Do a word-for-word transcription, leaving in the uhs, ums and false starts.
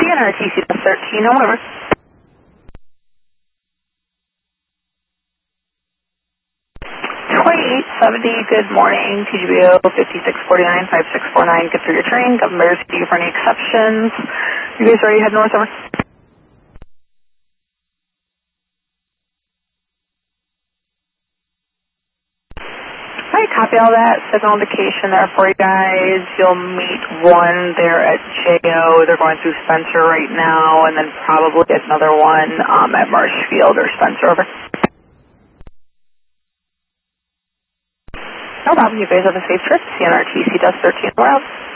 N R T C Dust thirteen, over. twenty-eight seventy, good morning, T G B O fifty-six forty-nine, five six four nine, get through your train, Governor Bears, see you for any exceptions. You guys ready to head north, over? Alright, copy all that, signal indication there for you guys. You'll meet one there at J O, they're going through Spencer right now, and then probably get another one um, at Marshfield or Spencer, over. No problem, you guys have a safe trip, C N R T C Dust thirteen, we're out.